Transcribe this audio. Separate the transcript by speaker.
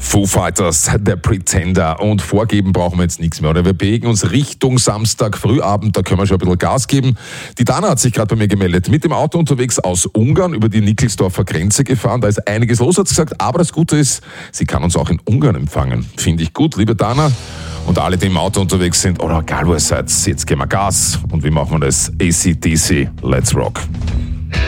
Speaker 1: Foo Fighters, der Pretender. Und vorgeben brauchen wir jetzt nichts mehr. Oder wir bewegen uns Richtung Samstag Frühabend, da können wir schon ein bisschen Gas geben. Die Dana hat sich gerade bei mir gemeldet. Mit dem Auto unterwegs aus Ungarn über die Nickelsdorfer Grenze gefahren. Da ist einiges los, hat sie gesagt. Aber das Gute ist, sie kann uns auch in Ungarn empfangen. Finde ich gut, liebe Dana. Und alle, die im Auto unterwegs sind, oder egal wo ihr seid, jetzt geben wir Gas. Und wie machen wir das? AC/DC, let's rock.